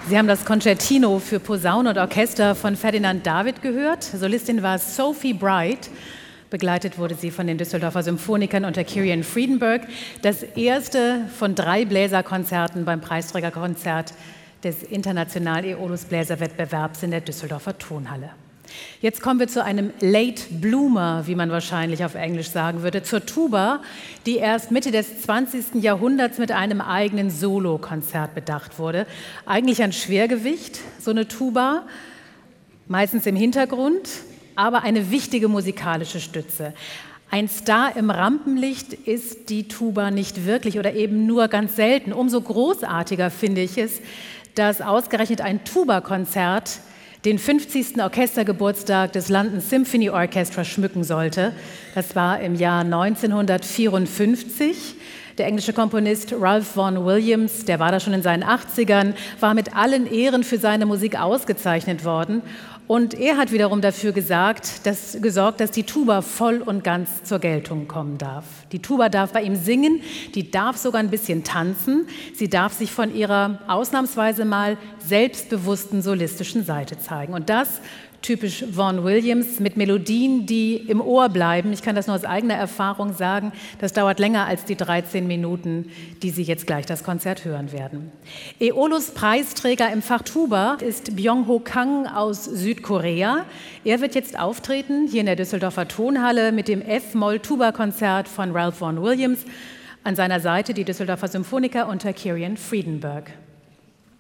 Sie haben das Concertino für Posaune und Orchester von Ferdinand David gehört. Solistin war Sophie Bright. Begleitet wurde sie von den Düsseldorfer Symphonikern unter Kirian Friedenberg. Das erste von 3 Bläserkonzerten beim Preisträgerkonzert des Internationalen Aeolus-Bläserwettbewerbs in der Düsseldorfer Tonhalle. Jetzt kommen wir zu einem Late Bloomer, wie man wahrscheinlich auf Englisch sagen würde, zur Tuba, die erst Mitte des 20. Jahrhunderts mit einem eigenen Solokonzert bedacht wurde. Eigentlich ein Schwergewicht, so eine Tuba, meistens im Hintergrund, aber eine wichtige musikalische Stütze. Ein Star im Rampenlicht ist die Tuba nicht wirklich oder eben nur ganz selten. Umso großartiger finde ich es, dass ausgerechnet ein Tuba-Konzert den 50. Orchestergeburtstag des London Symphony Orchestra schmücken sollte. Das war im Jahr 1954. Der englische Komponist Ralph Vaughan Williams, der war da schon in seinen 80ern, war mit allen Ehren für seine Musik ausgezeichnet worden. Und er hat wiederum dafür gesorgt, dass die Tuba voll und ganz zur Geltung kommen darf. Die Tuba darf bei ihm singen, die darf sogar ein bisschen tanzen. Sie darf sich von ihrer ausnahmsweise mal selbstbewussten solistischen Seite zeigen. Und das typisch Vaughan Williams, mit Melodien, die im Ohr bleiben. Ich kann das nur aus eigener Erfahrung sagen. Das dauert länger als die 13 Minuten, die Sie jetzt gleich das Konzert hören werden. Aeolus-Preisträger im Fach Tuba ist Byung-ho Kang aus Südkorea. Er wird jetzt auftreten hier in der Düsseldorfer Tonhalle mit dem F-Moll-Tuba-Konzert von Ralph Vaughan Williams. An seiner Seite die Düsseldorfer Symphoniker unter Kirian Friedenberg.